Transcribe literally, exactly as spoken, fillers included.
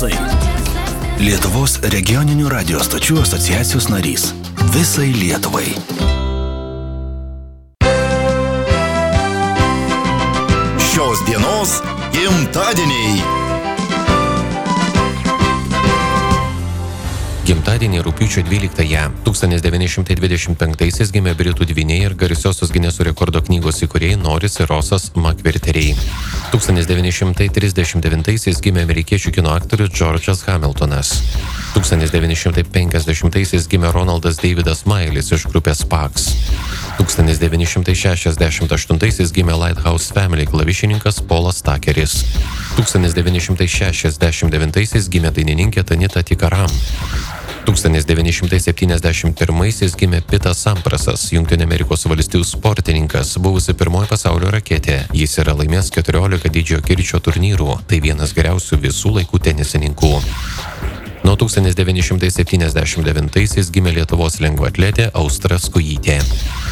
balsai. Lietuvos regioninių radio stočių asociacijos narys. Visai Lietuvai. Šios dienos gimtadieniai. Gimtadienį rugpjūčio dvyliktąją tūkstantis devyni šimtai dvidešimt penktaisiais gimė britų dvyniai ir garsiosios Gineso rekordo knygos įkūrėjai Norris ir Rosas Makverteriai. tūkstantis devyni šimtai trisdešimt devintaisiais gimė amerikiečių kino aktorius Džordžas Hamiltonas. tūkstantis devyni šimtai penkiasdešimtaisiais gimė Ronaldas Davidas Mailis iš grupės Pax. tūkstantis devyni šimtai šešiasdešimt aštuntaisiais gimė Lighthouse Family klavišininkas Polas Takeris. tūkstantis devyni šimtai šešiasdešimt devintaisiais gimė dainininkė Tanita Tikaram. tūkstantis devyni šimtai septyniasdešimt pirmaisiais gimė Pitas Samprasas, Jungtinių Amerikos valstijų sportininkas, buvusi pirmoji pasaulio raketė. Jis yra laimėjęs keturiolika didžiojo kirčio turnyrų, tai vienas geriausių visų laikų tenisininkų. Nuo tūkstantis devyni šimtai septyniasdešimt devintaisiais gimė Lietuvos lengvaatletė Austra Skujytė.